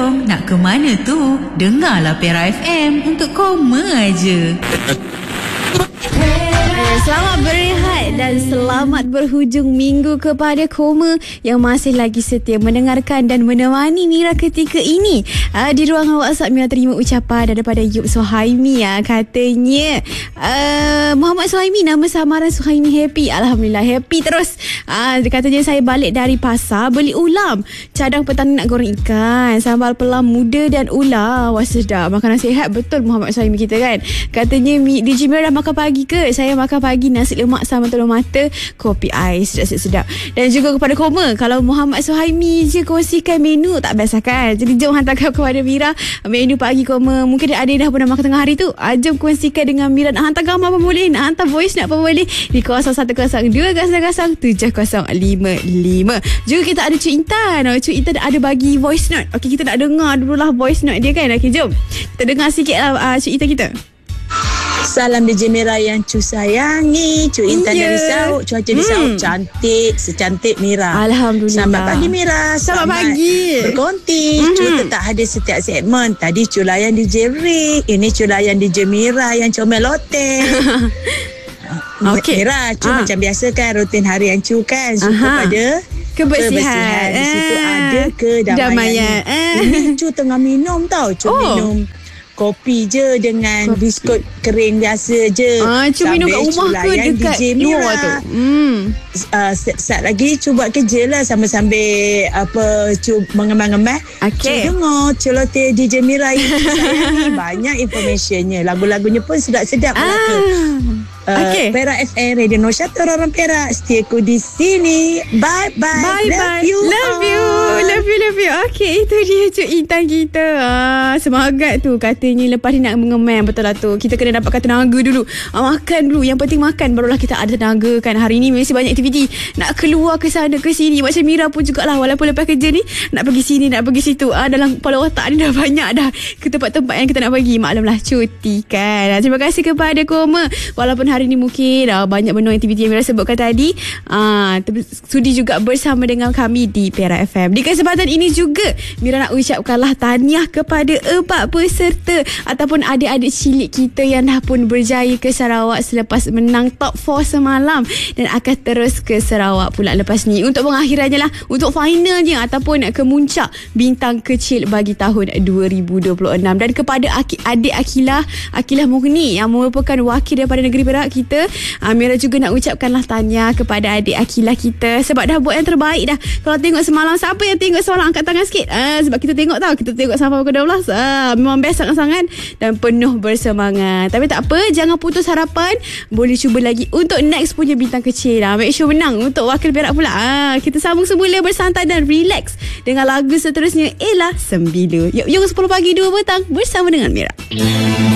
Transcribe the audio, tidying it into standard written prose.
jom, nak ke mana tu? Dengarlah Pera FM untuk koma aja. Selamat berehat dan selamat berhujung minggu kepada Koma yang masih lagi setia mendengarkan dan menemani Mira ketika ini. Di ruangan WhatsApp, Mira terima ucapan daripada Yub Suhaimi. Katanya Muhammad Suhaimi, nama samaran Suhaimi happy. Alhamdulillah happy terus. Katanya saya balik dari pasar beli ulam, cadang petang nak goreng ikan, sambal pelam muda dan ulam. Wah sedap, makanan sihat betul Muhammad Suhaimi kita kan. Katanya DJ Mira dah makan pagi ke? Saya makan pagi nasi lemak sama telur mata, kopi ais, sedap-sedap. Dan juga kepada Koma, kalau Muhammad Suhaimi je kongsikan menu tak biasa kan. Jadi jom hantarkan kepada Mira menu pagi Koma. Mungkin ada yang dah pernah makan tengah hari tu. Jom kongsikan dengan Mira. Nak hantar gambar pun boleh, nak hantar voice note pun boleh di 0102007055. Juga kita ada Cik Intan. Cik Intan ada bagi voice note. Okey, kita nak dengar dululah voice note dia kan. Okey, jom kita dengar sikit lah Cik Intan kita. Salam DJ Mira yang cu sayangi, cu Intan dari Sauk. Cuaca di Sauk cantik, secantik Mira. Alhamdulillah. Selamat pagi Mira. Selamat pagi. Berkonti. Cu tetap hadir setiap segmen. Tadi cu layan DJ Rick, ini cu layan DJ Mira yang comel loteng. Okey. Mira, cu macam biasa kan, rutin harian cu kan, suka pada kebersihan. Di situ ada kedamaian. Ini cu tengah minum tau. Cu minum kopi je dengan biskut kering biasa je. Cuma minum kat rumah ke dekat luar tu? Saat lagi cu buat kerja lah sambil cu mengemang-emang. Cu dengar celoteh DJ Mira yang sayangi. Banyak informationnya. Lagu-lagunya pun sedap-sedap belaka. Pera FM, Radio Nosyata orang Perak. Setiaku di sini. Bye-bye. Love you. Okey, itu dia Cik Intan kita. Semangat tu. Katanya lepas ni nak mengemam. Betul lah tu. Kita kena dapatkan tenaga dulu. Makan dulu. Yang penting makan, barulah kita ada tenaga kan. Hari ni mesti banyak aktiviti. Nak keluar ke sana ke sini. Macam Mira pun jugalah. Walaupun lepas kerja ni nak pergi sini, nak pergi situ. Dalam kepala otak ni dah banyak dah ke tempat-tempat yang kita nak pergi. Maklumlah cuti kan. Terima kasih kepada Koma. Walaupun hari ni mungkin banyak benda aktiviti yang Mira sebutkan tadi, sudi juga bersama dengan kami di Pera FM. Di kesempatan ini juga Mira nak ucapkanlah tahniah kepada 4 peserta ataupun adik-adik cilik kita yang dah pun berjaya ke Sarawak selepas menang top 4 semalam dan akan terus ke Sarawak pula lepas ni untuk pengakhirannya lah, untuk finalnya ataupun ke muncak bintang kecil bagi tahun 2026. Dan kepada adik Akilah Murni yang merupakan wakil daripada negeri Perak kita, Mira juga nak ucapkanlah tahniah kepada adik Akilah kita sebab dah buat yang terbaik dah. Kalau tengok semalam, siapa yang tengok semalam angkat tangan sikit. Sebab kita tengok sampai pukul 12. Memang best sangat-sangat dan penuh bersemangat. Tapi tak apa, jangan putus harapan. Boleh cuba lagi untuk next punya bintang kecil lah. Make sure menang untuk wakil Perak pula. Kita sambung semula bersantai dan relax dengan lagu seterusnya Ella Sembilu. Yuk 10 pagi 2 petang bersama dengan Mira.